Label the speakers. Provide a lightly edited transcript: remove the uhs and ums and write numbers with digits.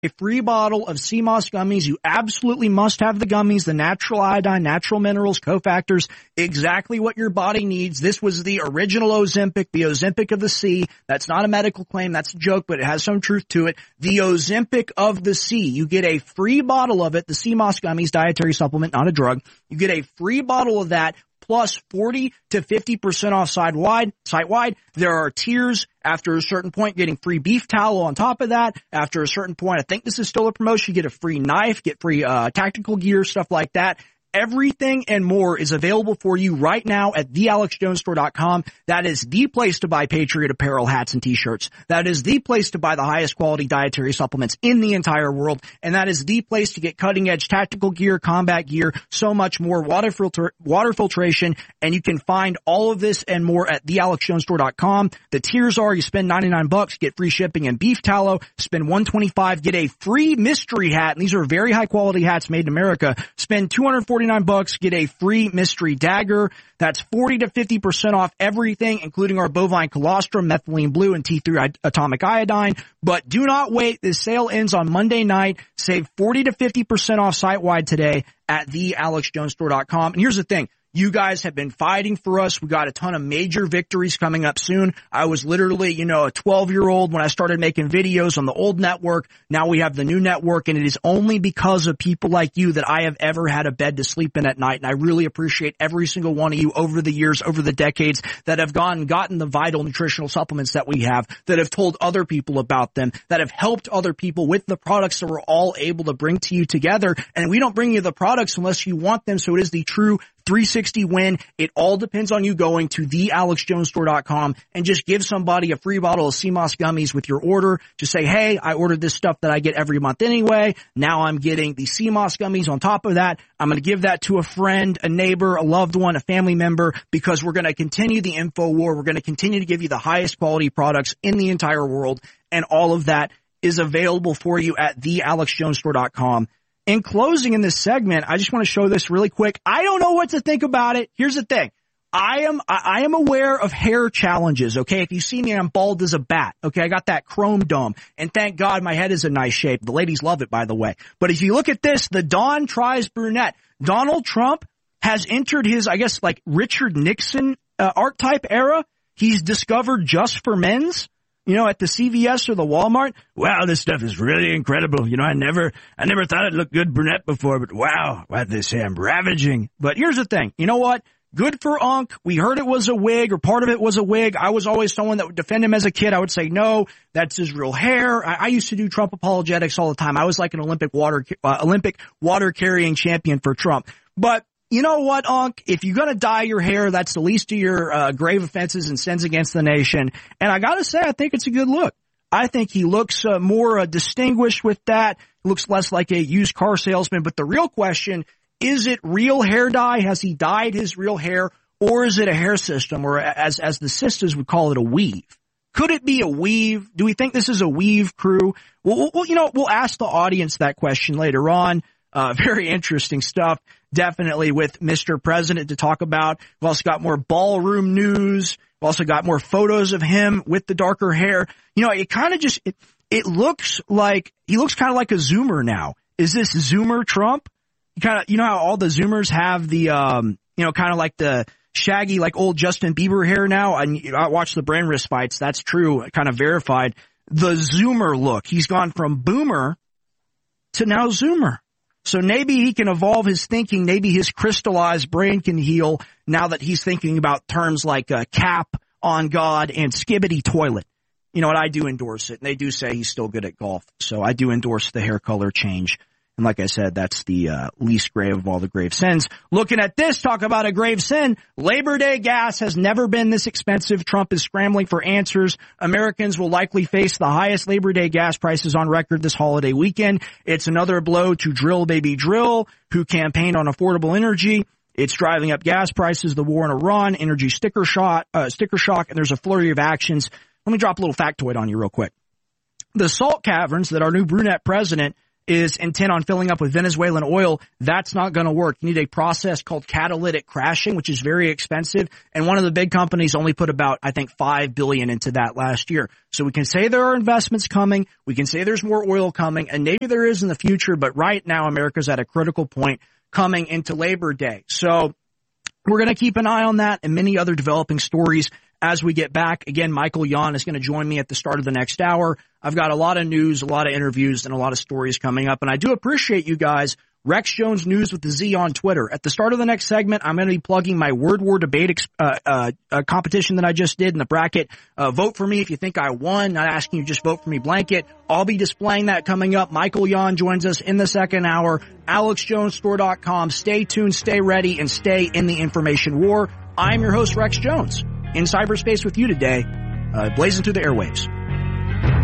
Speaker 1: a free bottle of sea moss gummies. You absolutely must have the gummies, the natural iodine, natural minerals, cofactors, exactly what your body needs. This was the original Ozempic, the Ozempic of the sea. That's not a medical claim. That's a joke, but it has some truth to it. The Ozempic of the sea. You get a free bottle of it, the sea moss gummies, dietary supplement, not a drug. You get a free bottle of that, plus 40 to 50% off site-wide. There are tiers. After a certain point, getting free beef tallow on top of that. After a certain point, I think this is still a promotion, get a free knife, get free tactical gear, stuff like that. Everything and more is available for you right now at thealexjonesstore.com. That is the place to buy Patriot apparel, hats, and t-shirts. That is the place to buy the highest quality dietary supplements in the entire world. And that is the place to get cutting-edge tactical gear, combat gear, so much more, water filtration. And you can find all of this and more at thealexjonesstore.com. The tiers are you spend $99, get free shipping and beef tallow. Spend $125, get a free mystery hat. And these are very high-quality hats made in America. Spend $249, get a free mystery dagger. That's 40 to 50% off everything, including our bovine colostrum, methylene blue, and T3 atomic iodine. But do not wait. This sale ends on Monday night. Save 40 to 50% off site-wide today at thealexjonesstore.com. And here's the thing. You guys have been fighting for us. We got a ton of major victories coming up soon. I was literally, a 12-year-old when I started making videos on the old network. Now we have the new network, and it is only because of people like you that I have ever had a bed to sleep in at night. And I really appreciate every single one of you over the years, over the decades that have gone and gotten the vital nutritional supplements that we have, that have told other people about them, that have helped other people with the products that we're all able to bring to you together. And we don't bring you the products unless you want them. So it is the true 360 win. It all depends on you going to thealexjonesstore.com and just give somebody a free bottle of sea moss gummies with your order. Just say, hey, I ordered this stuff that I get every month anyway. Now I'm getting the sea moss gummies on top of that. I'm going to give that to a friend, a neighbor, a loved one, a family member, because we're going to continue the info war. We're going to continue to give you the highest quality products in the entire world. And all of that is available for you at thealexjonesstore.com. In closing in this segment, I just want to show this really quick. I don't know what to think about it. Here's the thing. I am aware of hair challenges, okay? If you see me, I'm bald as a bat, okay? I got that chrome dome. And thank God my head is a nice shape. The ladies love it, by the way. But if you look at this, the Dawn tries brunette. Donald Trump has entered his, I guess, like Richard Nixon archetype era. He's discovered Just for Men's. At the CVS or the Walmart. Wow, this stuff is really incredible. I never thought it looked good brunette before, but wow, what they say, I'm ravaging. But here's the thing. You know what? Good for Unc. We heard it was a wig, or part of it was a wig. I was always someone that would defend him as a kid. I would say, no, that's his real hair. I used to do Trump apologetics all the time. I was like an Olympic water carrying champion for Trump. But you know what, Unc? If you're going to dye your hair, that's the least of your grave offenses and sins against the nation. And I got to say, I think it's a good look. I think he looks more distinguished with that. He looks less like a used car salesman. But the real question, is it real hair dye? Has he dyed his real hair? Or is it a hair system? Or as the sisters would call it, a weave? Could it be a weave? Do we think this is a weave crew? Well, we'll ask the audience that question later on. Very interesting stuff. Definitely with Mr. President to talk about. We've also got more ballroom news. We've also got more photos of him with the darker hair. It kind of just, it looks like, he looks kind of like a Zoomer now. Is this Zoomer Trump? How all the Zoomers have the, kind of like the shaggy, like old Justin Bieber hair now. And I watch the Brain Wrist fights. That's true. Kind of verified. The Zoomer look. He's gone from boomer to now Zoomer. So maybe he can evolve his thinking. Maybe his crystallized brain can heal now that he's thinking about terms like cap on God and skibbity toilet. You know what? I do endorse it. And they do say he's still good at golf. So I do endorse the hair color change. And like I said, that's the least grave of all the grave sins. Looking at this, talk about a grave sin. Labor Day gas has never been this expensive. Trump is scrambling for answers. Americans will likely face the highest Labor Day gas prices on record this holiday weekend. It's another blow to Drill Baby Drill, who campaigned on affordable energy. It's driving up gas prices, the war in Iran, energy sticker shock, and there's a flurry of actions. Let me drop a little factoid on you real quick. The salt caverns that our new brunette president is intent on filling up with Venezuelan oil, that's not going to work. You need a process called catalytic crashing, which is very expensive. And one of the big companies only put about, I think, $5 billion into that last year. So we can say there are investments coming. We can say there's more oil coming, and maybe there is in the future. But right now, America's at a critical point coming into Labor Day. So we're going to keep an eye on that and many other developing stories as we get back. Again, Michael Yon is going to join me at the start of the next hour. I've got a lot of news, a lot of interviews, and a lot of stories coming up. And I do appreciate you guys. Rex Jones News with the Z on Twitter. At the start of the next segment, I'm going to be plugging my Word War debate competition that I just did in the bracket. Vote for me if you think I won. Not asking you, just vote for me blanket. I'll be displaying that coming up. Michael Yon joins us in the second hour. AlexJonesStore.com. Stay tuned, stay ready, and stay in the information war. I'm your host, Rex Jones, in cyberspace with you today, blazing through the airwaves.